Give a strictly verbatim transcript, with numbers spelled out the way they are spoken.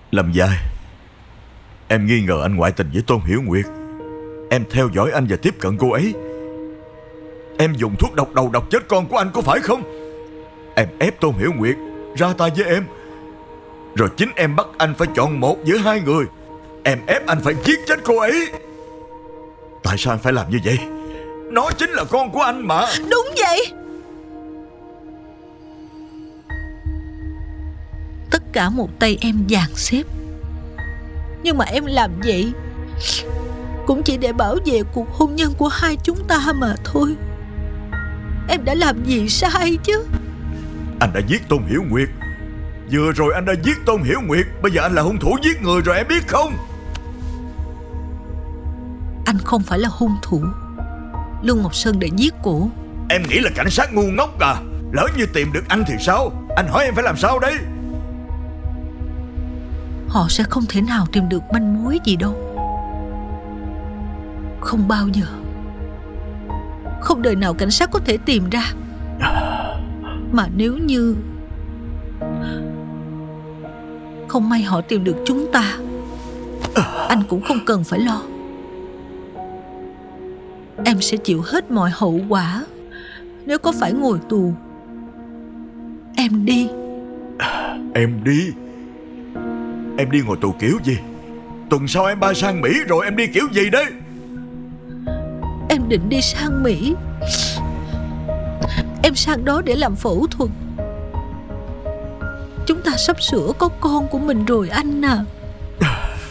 Lâm Giai, em nghi ngờ anh ngoại tình với Tôn Hiểu Nguyệt. Em theo dõi anh và tiếp cận cô ấy. Em dùng thuốc độc đầu độc chết con của anh có phải không? Em ép Tôn Hiểu Nguyệt ra tay với em, rồi chính em bắt anh phải chọn một giữa hai người. Em ép anh phải giết chết cô ấy. Tại sao anh phải làm như vậy? Nó chính là con của anh mà. Đúng vậy. Tất cả một tay em dàn xếp, nhưng mà em làm vậy cũng chỉ để bảo vệ cuộc hôn nhân của hai chúng ta mà thôi. Em đã làm gì sai chứ? Anh đã giết Tôn Hiểu Nguyệt. Vừa rồi anh đã giết Tôn Hiểu Nguyệt. Bây giờ anh là hung thủ giết người rồi, em biết không? Anh không phải là hung thủ. Lương Ngọc Sơn đã giết cổ. Em nghĩ là cảnh sát ngu ngốc à? Lỡ như tìm được anh thì sao? Anh hỏi em phải làm sao đấy? Họ sẽ không thể nào tìm được manh mối gì đâu. Không bao giờ. Không đời nào cảnh sát có thể tìm ra. Mà nếu như không may họ tìm được chúng ta, anh cũng không cần phải lo. Em sẽ chịu hết mọi hậu quả. Nếu có phải ngồi tù, em đi. Em đi? Em đi ngồi tù kiểu gì? Tuần sau em bay sang Mỹ rồi, em đi kiểu gì đấy? Em định đi sang Mỹ. Em sang đó để làm phẫu thuật. Chúng ta sắp sửa có con của mình rồi anh à.